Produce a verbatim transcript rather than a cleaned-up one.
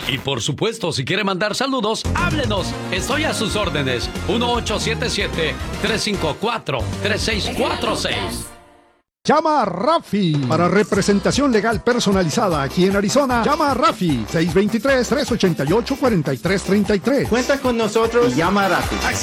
Y por supuesto, si quiere mandar saludos, háblenos. Estoy a sus órdenes. uno ocho siete siete, tres cinco cuatro, tres seis cuatro seis. Llama a Rafi para representación legal personalizada aquí en Arizona. Llama a Rafi seis dos tres, tres ocho ocho, cuatro tres tres tres. Cuenta con nosotros y llama a Rafi.